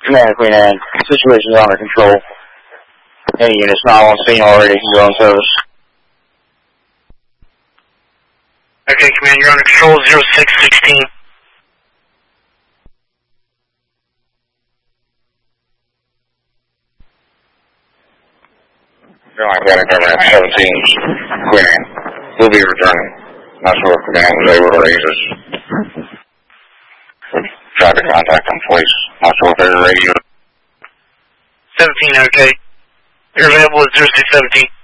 Command Queen Anne, situation is under control. Any units not on scene already, you're on service. Okay, Command, you're under control, 0616. Airline County Government 17, Queen Anne. We'll be returning. Not sure if Command was able to raise us. Traffic contact on police. Not sure if there's a radio. 17, okay. You're available at 0617.